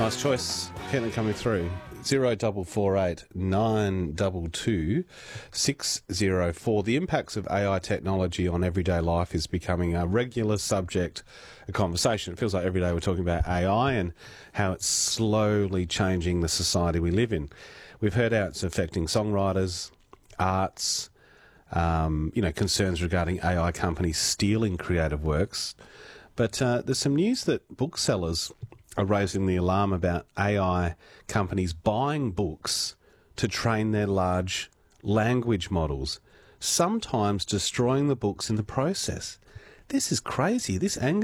Nice choice. Keep coming through. 0448 922 604. The impacts of AI technology on everyday life is becoming a regular subject of conversation. It feels like every day we're talking about AI and how it's slowly changing the society we live in. We've heard how it's affecting songwriters, arts, concerns regarding AI companies stealing creative works. But there's some news that booksellers are raising the alarm about AI companies buying books to train their large language models, sometimes destroying the books in the process. This is crazy. This angers